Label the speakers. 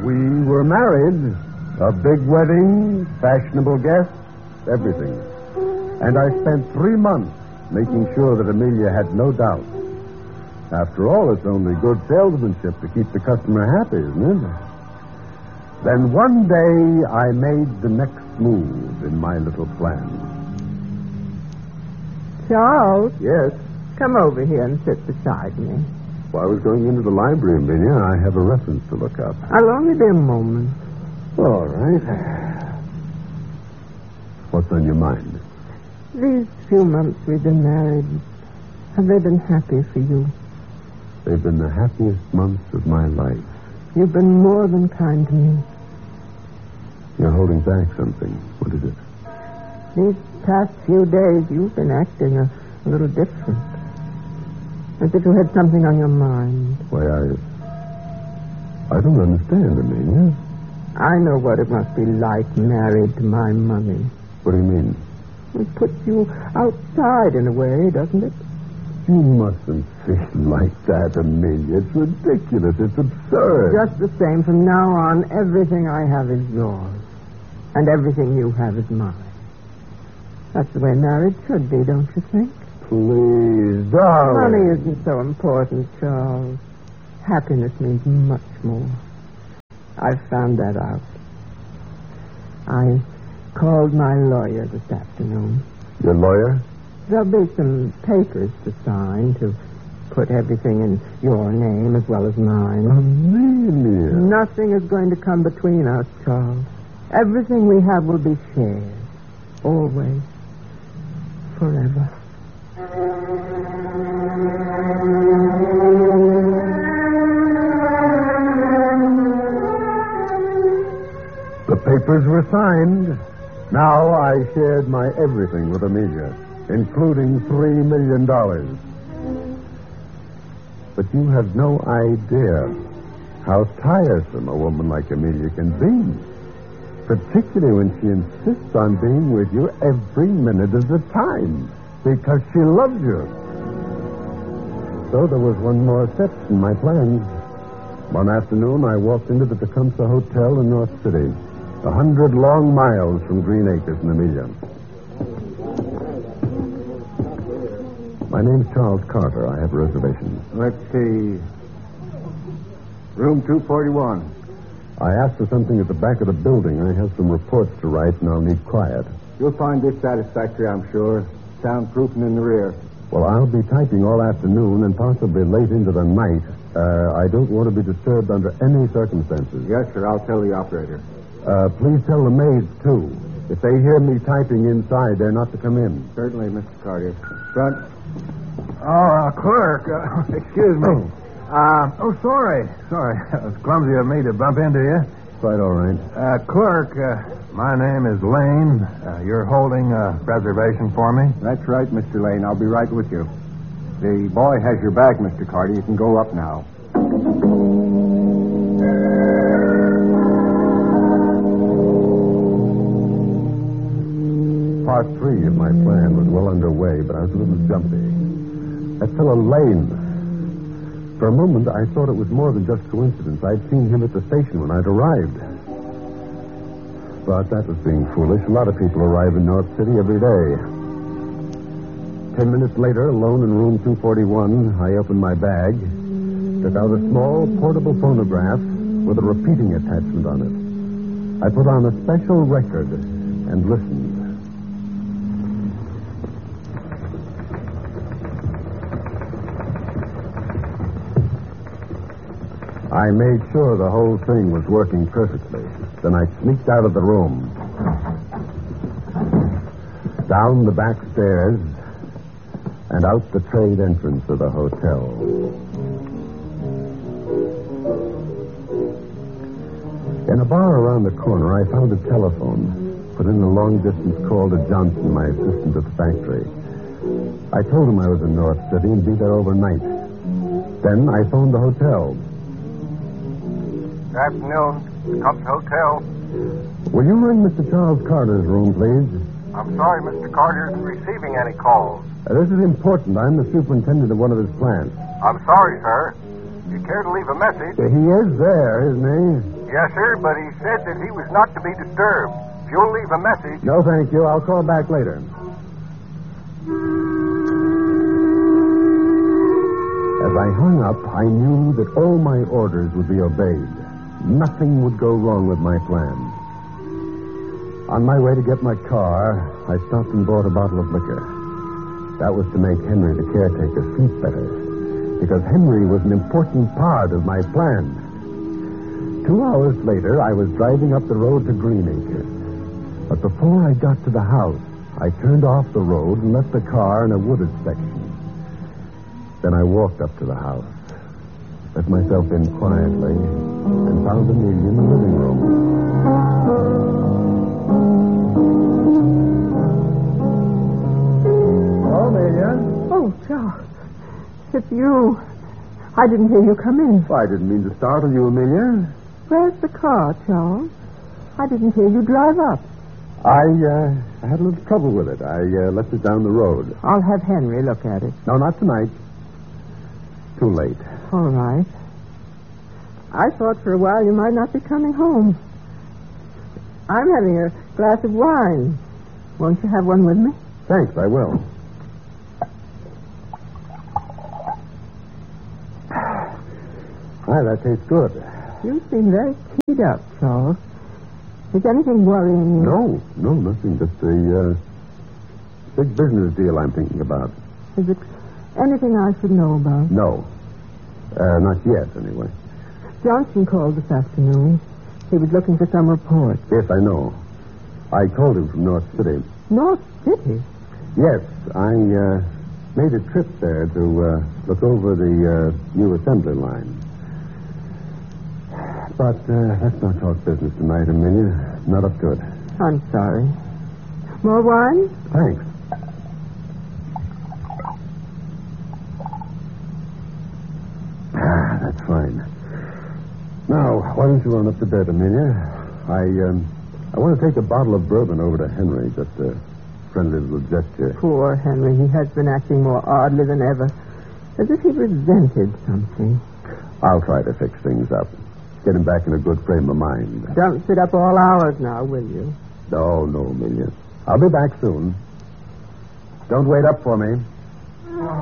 Speaker 1: We were married. A big wedding, fashionable guests, everything. And I spent 3 months making sure that Amelia had no doubt. After all, it's only good salesmanship to keep the customer happy, isn't it? Then one day, I made the next move in my little plan.
Speaker 2: Charles?
Speaker 1: Yes?
Speaker 2: Come over here and sit beside me.
Speaker 1: Well, I was going into the library, Amelia. I have a reference to look up.
Speaker 2: I'll only be a moment.
Speaker 1: All right. What's on your mind?
Speaker 2: These few months we've been married, have they been happy for you?
Speaker 1: They've been the happiest months of my life.
Speaker 2: You've been more than kind to me.
Speaker 1: You're holding back something. What is it?
Speaker 2: These past few days, you've been acting a little different. As if you had something on your mind.
Speaker 1: Why, I don't understand, Amelia.
Speaker 2: I know what it must be like married to my money.
Speaker 1: What do you mean?
Speaker 2: It puts you outside in a way, doesn't it?
Speaker 1: You mustn't feel like that, Amelia. It's ridiculous. It's absurd.
Speaker 2: Just the same, from now on, everything I have is yours. And everything you have is mine. That's the way marriage should be, don't you think?
Speaker 1: Please, darling.
Speaker 2: Money isn't so important, Charles. Happiness means much more. I've found that out. I called my lawyer this afternoon.
Speaker 1: Your lawyer?
Speaker 2: There'll be some papers to sign to put everything in your name as well as mine.
Speaker 1: Amelia.
Speaker 2: Nothing is going to come between us, Charles. Everything we have will be shared. Always. Forever.
Speaker 1: The papers were signed. Now I shared my everything with Amelia, including $3 million. But you have no idea how tiresome a woman like Amelia can be, particularly when she insists on being with you every minute of the time, because she loves you. So there was one more step in my plans. One afternoon, I walked into the Tecumseh Hotel in North City, 100 long miles from Green Acres in Amelia. My name's Charles Carter. I have a reservation.
Speaker 3: Let's see. Room 241.
Speaker 1: I asked for something at the back of the building. I have some reports to write, and I'll need quiet.
Speaker 3: You'll find this satisfactory, I'm sure. Soundproofing in the rear.
Speaker 1: Well, I'll be typing all afternoon and possibly late into the night. I don't want to be disturbed under any circumstances.
Speaker 3: Yes, sir. I'll tell the operator.
Speaker 1: Please tell the maids, too. If they hear me typing inside, they're not to come in.
Speaker 3: Certainly, Mr. Carter. Front.
Speaker 4: Clerk. Excuse me. Sorry. It was clumsy of me to bump into you.
Speaker 1: Quite all right.
Speaker 4: Clerk, my name is Lane. You're holding a reservation for me?
Speaker 3: That's right, Mr. Lane. I'll be right with you. The boy has your bag, Mr. Carter. You can go up now.
Speaker 1: Part 3 of my plan was well underway, but I was a little jumpy. That fellow Lane. For a moment, I thought it was more than just coincidence. I'd seen him at the station when I'd arrived. But that was being foolish. A lot of people arrive in North City every day. 10 minutes later, alone in room 241, I opened my bag, took out a small portable phonograph with a repeating attachment on it. I put on a special record and listened. I made sure the whole thing was working perfectly. Then I sneaked out of the room. Down the back stairs and out the trade entrance of the hotel. In a bar around the corner, I found a telephone. Put in a long-distance call to Johnson, my assistant at the factory. I told him I was in North City and be there overnight. Then I phoned the hotel.
Speaker 4: Good afternoon. Tecumseh Hotel.
Speaker 1: Will you ring Mr. Charles Carter's room, please?
Speaker 4: I'm sorry, Mr. Carter isn't receiving any calls.
Speaker 1: This is important. I'm the superintendent of one of his plants.
Speaker 4: I'm sorry, sir. You care to leave a message?
Speaker 1: He is there, isn't he?
Speaker 4: Yes, sir, but he said that he was not to be disturbed. If you'll leave a message...
Speaker 1: No, thank you. I'll call back later. As I hung up, I knew that all my orders would be obeyed. Nothing would go wrong with my plan. On my way to get my car, I stopped and bought a bottle of liquor. That was to make Henry, the caretaker, sleep better. Because Henry was an important part of my plan. 2 hours later, I was driving up the road to Greenacres. But before I got to the house, I turned off the road and left the car in a wooded section. Then I walked up to the house, let myself in quietly, and found Amelia in the living room. Hello, Amelia.
Speaker 2: Oh, Charles. It's you. I didn't hear you come in.
Speaker 1: Oh, I didn't mean to startle you, Amelia.
Speaker 2: Where's the car, Charles? I didn't hear you drive up.
Speaker 1: I had a little trouble with it. I left it down the road.
Speaker 2: I'll have Henry look at it.
Speaker 1: No, not tonight. Too late.
Speaker 2: All right. I thought for a while you might not be coming home. I'm having a glass of wine. Won't you have one with me?
Speaker 1: Thanks, I will. That tastes good.
Speaker 2: You seem very keyed up, Charles. Is anything worrying you?
Speaker 1: No, nothing. Just a big business deal I'm thinking about.
Speaker 2: Is it anything I should know about?
Speaker 1: No. Not yet, anyway.
Speaker 2: Johnson called this afternoon. He was looking for some reports.
Speaker 1: Yes, I know. I called him from North City.
Speaker 2: North City?
Speaker 1: Yes, I made a trip there to look over the new assembly line. But let's not talk business tonight, Amelia. Not up to it.
Speaker 2: I'm sorry. More wine?
Speaker 1: Thanks. That's fine. Now, why don't you run up to bed, Amelia? I want to take a bottle of bourbon over to Henry, just a friendly little gesture.
Speaker 2: Poor Henry. He has been acting more oddly than ever. As if he resented something.
Speaker 1: I'll try to fix things up. Get him back in a good frame of mind.
Speaker 2: Don't sit up all hours now, will you?
Speaker 1: No, Amelia. I'll be back soon. Don't wait up for me.